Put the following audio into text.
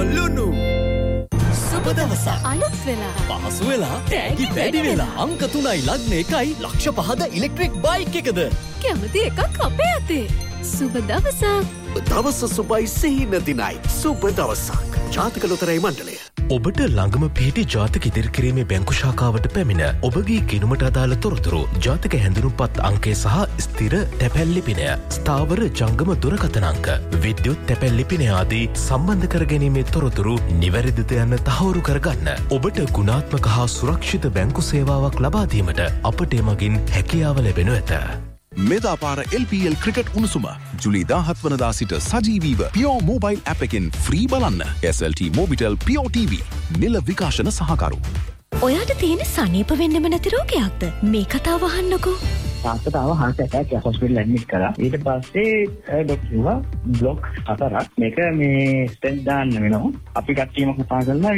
ලුණු සුබ දවසක් අලුත් වෙලා පහසු වෙලා තෑගි වැඩි වෙලා අංක 3යි ලග්න 1යි ලක්ෂ 5ද ඉලෙක්ට්‍රික් බයික් එකද කැමති එකක් අපේ අතේ සුබ දවසක් දවස සුබයි සිහින දිනයි සුබ දවසක් ජාතික ලොතරැයි මණ්ඩලය ඔබට ළඟම පිහිටි ජාතික ඉදිරිකිරීමේ බැංකු ශාඛාවට පැමිණ ඔබගේ ගිණුමට අදාළ තොරතුරු ජාතික හැඳුනුම්පත් අංකය සහ ස්ථිර තැපැල් ලිපිනය ස්ථාවර ජංගම දුරකථන අංක විද්‍යුත් තැපැල් ලිපිනය ආදී සම්බන්ධ කර ගැනීමේ තොරතුරු නිවැරදිද යන්න තහවුරු කරගන්න ඔබට ගුණාත්මක හා සුරක්ෂිත බැංකු සේවාවක් ලබා දීමට අපට එමගින් හැකියාව ලැබෙනු ඇත. මෙදාපාර LPL ක්‍රිකට් උණුසුම ජුලි 17 වනදා සිට සජීවීව Pure Mobile app එකෙන් ෆ්‍රී බලන්න. SLT Mobitel Pure TV නිල විකාශන සහකරු. ඔයාට තියෙන සනීප වෙන්නම නැති රෝගයක්ද මේ කතාව අහන්නකෝ. තාත්තට ආව heart attack එක hospital admit කරා. ඊට පස්සේ ડોක්ටර් කිව්වා බ්ලොක් 4ක් මේක මේ ස්ටෙන්ට් දාන්න වෙනවා. අපි කට්ටියම කතා කරලා